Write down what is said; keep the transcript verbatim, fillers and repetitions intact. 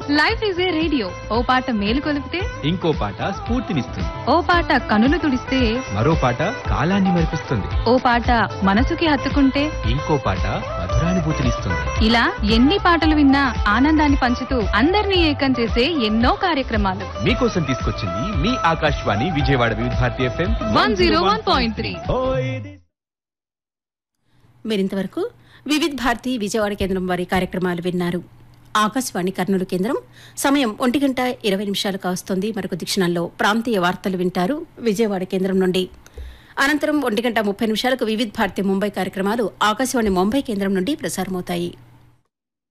Life is a radio, ఓ పాట మేలు కొలిపితే ఇంకో పాట స్ఫూర్తినిస్తుంది. ఓ పాట కనులు తుడిస్తే మరో పాట కాలాన్ని మరిపిస్తుంది. ఓ పాట మనసుకి హత్తుకుంటే ఇంకో పాట మధురానుభూతినిస్తుంది. ఇలా ఎన్ని పాటలు విన్నా ఆనందాన్ని పంచుతూ అందరినీ ఏకం చేసే ఎన్నో కార్యక్రమాలు మీకోసం తీసుకొచ్చింది మీ ఆకాశవాణి విజయవాడ వివిధ Bharati FM one zero one point three. మీరింతవరకు వివిధ్ భారతి విజయవాడ కేంద్రం వారి కార్యక్రమాలు విన్నారు. ఆకాశవాణి కర్నూలు కేంద్రం సమయం ఒంటి గంట ఇరవై నిమిషాలు కావస్తోంది. మరొక క్షణంలో ప్రాంతీయ వార్తలు వింటారు విజయవాడ కేంద్రం నుండి. అనంతరం ఒంటి గంట ముప్పై నిమిషాలకు వివిధ్ భారతి ముంబై కార్యక్రమాలు ఆకాశవాణి ముంబై కేంద్రం నుండి ప్రసారమవుతాయి.